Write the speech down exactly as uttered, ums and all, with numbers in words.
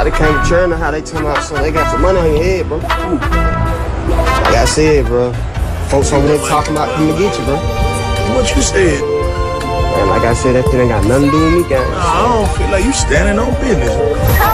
Somebody came to churn how they talking about, so they got some money on your head, bro. Ooh. Like I said, bro. Folks over there talking about coming to get you, bro. What you said? Man, like I said, that thing ain't got nothing to do with me, guys. Nah, I don't feel like you standing on business.